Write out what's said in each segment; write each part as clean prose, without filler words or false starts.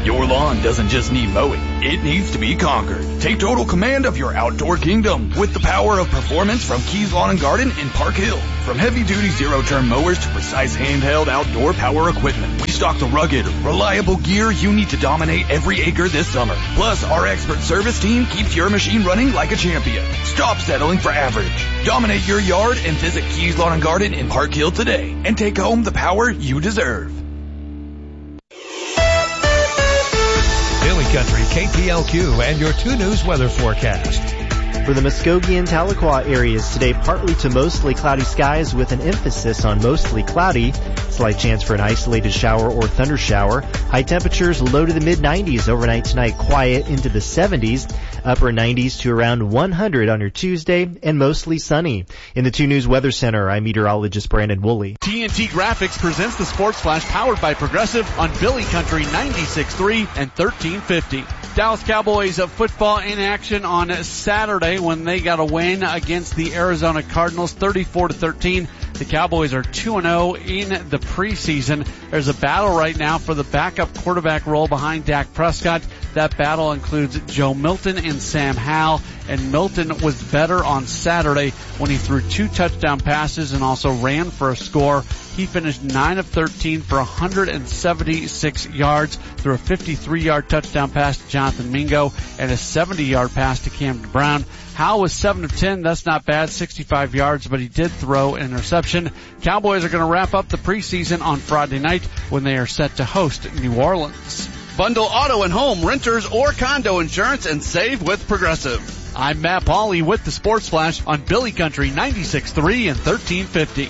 Your lawn doesn't just need mowing, it needs to be conquered. Take total command of your outdoor kingdom with the power of performance from Keys Lawn and Garden in Park Hill. From heavy-duty zero-turn mowers to precise handheld outdoor power equipment, we stock the rugged, reliable gear you need to dominate every acre this summer. Plus, our expert service team keeps your machine running like a champion. Stop settling for average. Dominate your yard and visit Keys Lawn and Garden in Park Hill today and take home the power you deserve. Billy Country, KPLQ, and your 2 News weather forecast. For the Muskogee and Tahlequah areas today, partly to mostly cloudy skies with an emphasis on mostly cloudy. Slight chance for an isolated shower or thunder shower. High temperatures low to the mid-90s overnight tonight, quiet into the 70s. Upper 90s to around 100 on your Tuesday, and mostly sunny. In the 2 News Weather Center, I'm meteorologist Brandon Woolley. TNT Graphics presents the Sports Flash powered by Progressive on Billy Country 96.3 and 1350. Dallas Cowboys of football in action on Saturday when they got a win against the Arizona Cardinals 34-13. The Cowboys are 2-0 in the preseason. There's a battle right now for the backup quarterback role behind Dak Prescott. That battle includes Joe Milton and Sam Howell. And Milton was better on Saturday when he threw 2 touchdown passes and also ran for a score. He finished 9 of 13 for 176 yards through a 53-yard touchdown pass to Jonathan Mingo and a 70-yard pass to Camden Brown. Howell was 7 of 10. That's not bad, 65 yards, but he did throw an interception. Cowboys are going to wrap up the preseason on Friday night when they are set to host New Orleans. Bundle auto and home, renters, or condo insurance and save with Progressive. I'm Matt Pauley with the Sports Flash on Billy Country 96.3 and 1350.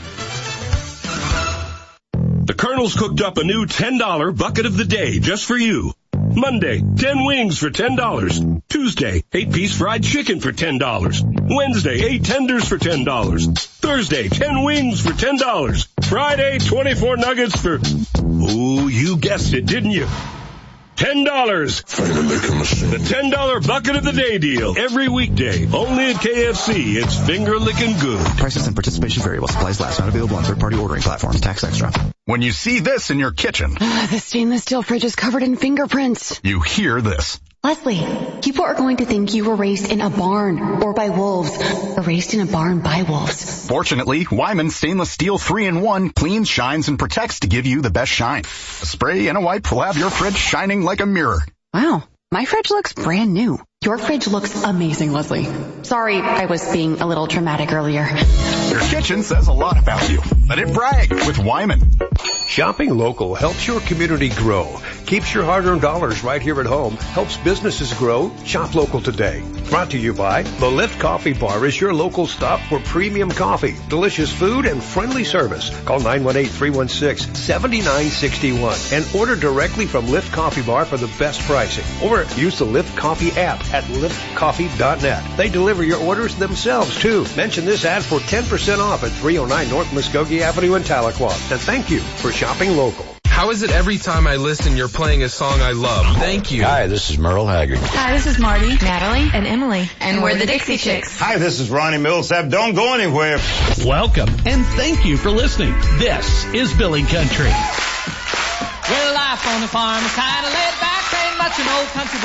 The Colonel's cooked up a new $10 bucket of the day just for you. Monday, 10 wings for $10. Tuesday, 8-piece fried chicken for $10. Wednesday, 8 tenders for $10. Thursday, 10 wings for $10. Friday, 24 nuggets for... Oh, you guessed it, didn't you? $10. The $10 bucket of the day deal. Every weekday. Only at KFC. It's finger-licking good. Prices and participation variable. Supplies last. Not available on third-party ordering platforms. Tax extra. When you see this in your kitchen. The stainless steel fridge is covered in fingerprints. You hear this. Leslie, people are going to think you were raised in a barn or by wolves or raised in a barn by wolves. Fortunately, Wyman Stainless Steel 3-in-1 cleans, shines, and protects to give you the best shine. A spray and a wipe will have your fridge shining like a mirror. Wow, my fridge looks brand new. Your fridge looks amazing, Leslie. Sorry, I was being a little dramatic earlier. Your kitchen says a lot about you. Let it brag with Wyman. Shopping local helps your community grow, keeps your hard-earned dollars right here at home, helps businesses grow. Shop local today. Brought to you by The Lift Coffee Bar is your local stop for premium coffee, delicious food, and friendly service. Call 918-316-7961 and order directly from Lift Coffee Bar for the best pricing. Or use the Lift Coffee app at liftcoffee.net. They deliver your orders themselves, too. Mention this ad for 10% off at 309 North Muskogee Avenue in Tahlequah. And thank you for shopping local. How is it every time I listen you're playing a song I love? Thank you. Hi, this is Merle Haggard. Hi, this is Marty, Natalie, and Emily. And we're the Dixie Chicks. Hi, this is Ronnie Millsap. Don't go anywhere. Welcome, and thank you for listening. This is Billy Country. Well, life on the farm is kind of laid back. Ain't much an old country boy